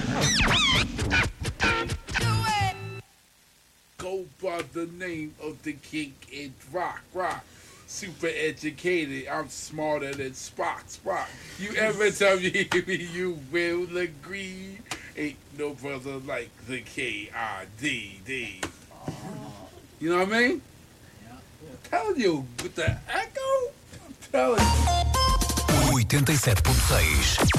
Go by the name of the king and rock. Super educated, I'm smarter than Spock. You ever tell me you will agree? Ain't no brother like the KIDD. You know what I mean? I'm telling you, with the echo, I'm telling you. 87.6